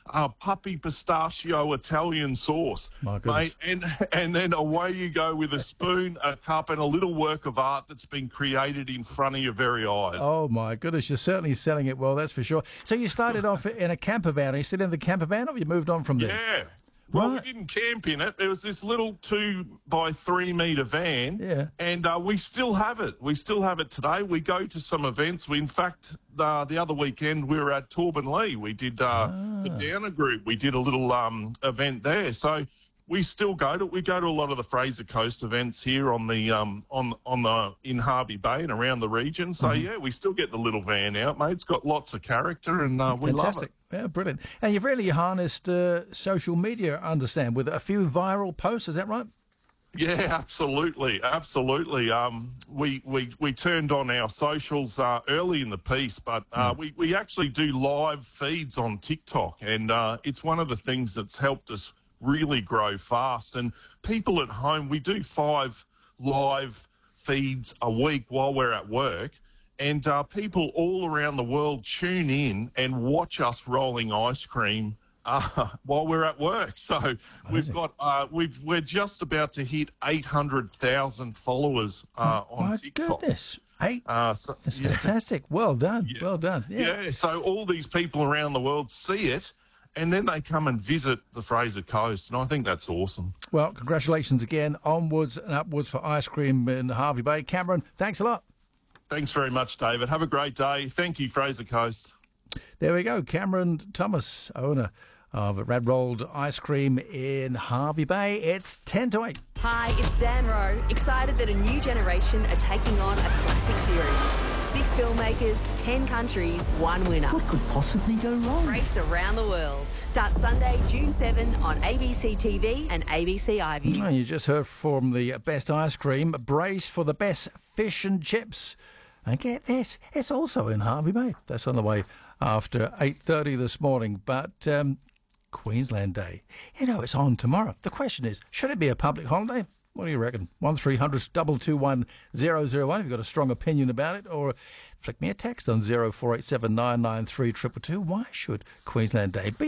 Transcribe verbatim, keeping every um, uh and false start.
uh, puppy pistachio Italian sauce. My goodness. Mate, and, and then away you go with a spoon, a cup, and a little work of art that's been created in front of your very eyes. Oh, my goodness. You're certainly selling it well, that's for sure. So you started off in a camper van. Are you still in the camper van, or have you moved on from there? Yeah. Well, Right. we didn't camp in it. It was this little two by three metre van, Yeah. and uh, we still have it. We still have it today. We go to some events. We, in fact, uh, the other weekend we were at Torbanlea. We did uh, the Downer Group. We did a little um, event there. So we still go to. We go to a lot of the Fraser Coast events here on the um, on on the in Harvey Bay and around the region. So Mm-hmm. yeah, we still get the little van out, mate. It's got lots of character, and uh, we love Fantastic. it. Yeah, brilliant. And you've really harnessed uh, social media, I understand, with a few viral posts. Is that right? Yeah, absolutely, absolutely. Um, we, we we turned on our socials uh, early in the piece, but uh, we we actually do live feeds on TikTok, and uh, it's one of the things that's helped us really grow fast. And people at home, we do five live feeds a week while we're at work. And uh, people all around the world tune in and watch us rolling ice cream uh, while we're at work. So we've got uh, we've we're just about to hit eight hundred thousand followers uh, on My TikTok. goodness. Hey, Uh, so, that's yeah, fantastic. Well done. Yeah. Well done. Yeah. yeah. So all these people around the world see it, and then they come and visit the Fraser Coast, and I think that's awesome. Well, congratulations again. Onwards and upwards for ice cream in Harvey Bay. Cameron, thanks a lot. Thanks very much, David. Have a great day. Thank you, Fraser Coast. There we go. Cameron Thomas, owner of Rad Rolled Ice Cream in Harvey Bay. It's ten to eight. Hi, it's Zan Rowe, excited that a new generation are taking on a classic series. Six filmmakers, ten countries, one winner. What could possibly go wrong? Race around the world. Start Sunday, June seventh on A B C T V and A B C iView. Oh, you just heard from the best ice cream. Brace for the best fish and chips. And get this, it's also in Harvey Bay. That's on the way after eight thirty this morning. But um, Queensland Day, you know, it's on tomorrow. The question is, should it be a public holiday? What do you reckon? one three hundred two two one zero zero one if you've got a strong opinion about it, or flick me a text on zero four eight seven nine nine three two two two. Why should Queensland Day be